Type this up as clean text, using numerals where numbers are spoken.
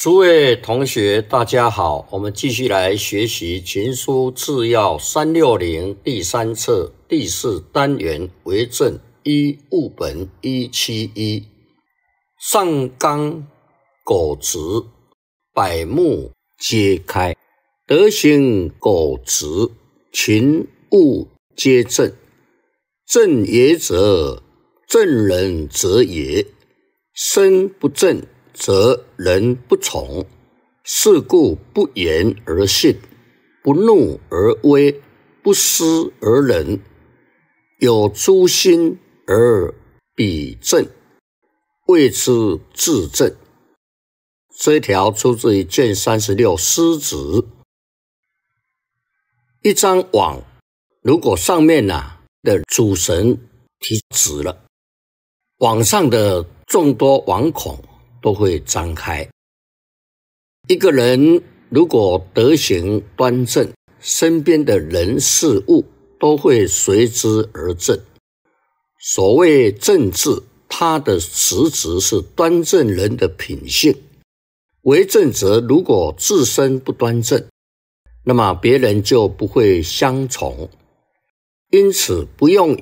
诸位同学，大家好，我们继续来学习《群书治要360》第3册第4单元为政一务本171。上纲狗直，百目皆开，德行狗直，群物皆正。正也者，正人则也；身不正，则人不从。是故不言而信，不怒而威，不私而仁，有诛心而比正，谓之治正。这一条出自于卷36诗子。一张网，如果上面的主绳提直了，网上的众多网孔都会张开。一个人如果德行端正，身边的人事物都会随之而正。所谓正治，它的实质是端正人的品性。为政者如果自身不端正，那么别人就不会相从。因此不用